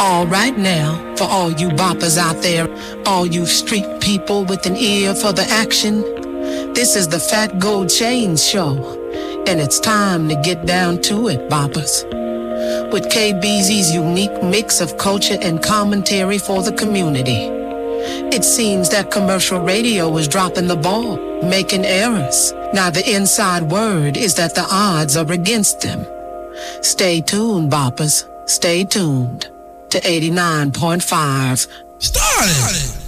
All right now, for all you boppers out there, all you street people with an ear for the action, this is the Fat Gold Chains Show, and it's time to get down to it, boppers. With KBZ's unique mix of culture and commentary for the community. It seems that commercial radio is dropping the ball, making errors. Now the inside word is that the odds are against them. Stay tuned, boppers. Stay tuned to 89.5. Started.